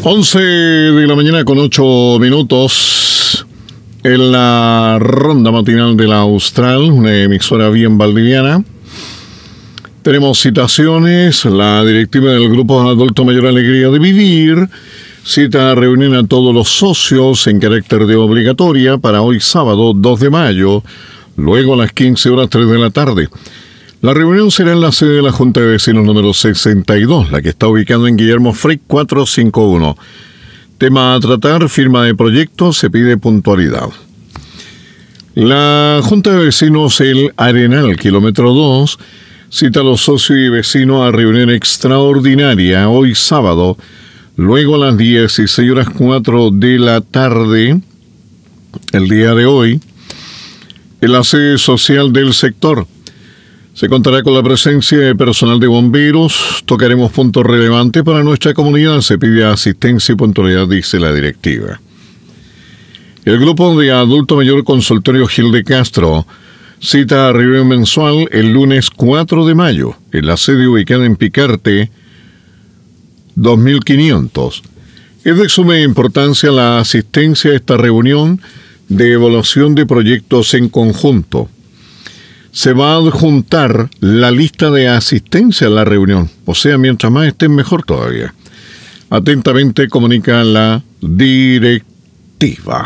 11 de la mañana con 8 minutos en la ronda matinal de la Austral, una emisora bien valdiviana. Tenemos citaciones. La directiva del Grupo Adulto Mayor Alegría de Vivir cita a reunión a todos los socios en carácter de obligatoria para hoy sábado 2 de mayo, luego a las 15 horas 3 de la tarde. La reunión será en la sede de la Junta de Vecinos número 62, la que está ubicada en Guillermo Frey 451. Tema a tratar, firma de proyectos, se pide puntualidad. La Junta de Vecinos El Arenal, kilómetro 2, cita a los socios y vecinos a reunión extraordinaria hoy sábado, luego a las 16:04 de la tarde, el día de hoy, en la sede social del sector. Se contará con la presencia de personal de bomberos. Tocaremos puntos relevantes para nuestra comunidad. Se pide asistencia y puntualidad, dice la directiva. El Grupo de Adulto Mayor Consultorio Gil de Castro cita a reunión mensual el lunes 4 de mayo, en la sede ubicada en Picarte 2500. Es de suma importancia la asistencia a esta reunión de evaluación de proyectos en conjunto. Se va a adjuntar la lista de asistencia a la reunión. O sea, mientras más estén, mejor todavía. Atentamente comunica la directiva.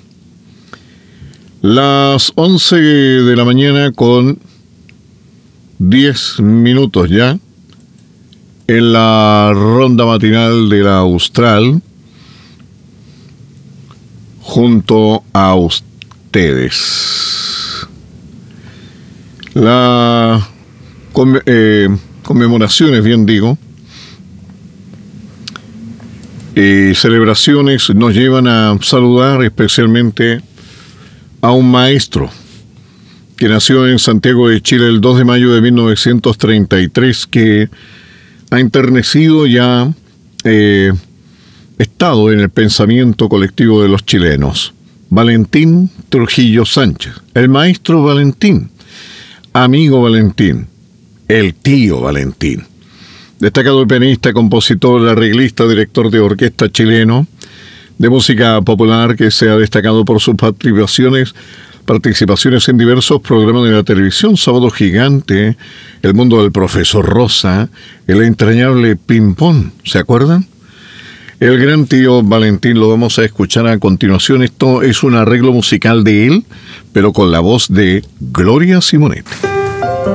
Las 11 de la mañana con 10 minutos ya, en la ronda matinal de la Austral, junto a ustedes. Las conmemoraciones, bien digo, y celebraciones nos llevan a saludar especialmente a un maestro que nació en Santiago de Chile el 2 de mayo de 1933, que ha enternecido y ha estado en el pensamiento colectivo de los chilenos. Valentín Trujillo Sánchez, el maestro Valentín. Amigo Valentín, el tío Valentín, destacado pianista, compositor, arreglista, director de orquesta chileno de música popular que se ha destacado por sus participaciones en diversos programas de la televisión: Sábado Gigante, El Mundo del Profesor Rosa, El Entrañable Ping-Pong, ¿se acuerdan? El gran tío Valentín lo vamos a escuchar a continuación. Esto es un arreglo musical de él, pero con la voz de Gloria Simonetti.